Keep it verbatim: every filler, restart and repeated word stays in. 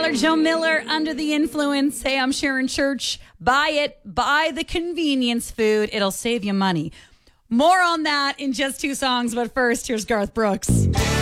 Tyler Joe Miller, Under the Influence. Hey, I'm Sharon Church. Buy it. Buy the convenience food. It'll save you money. More on that in just two songs, but first, here's Garth Brooks.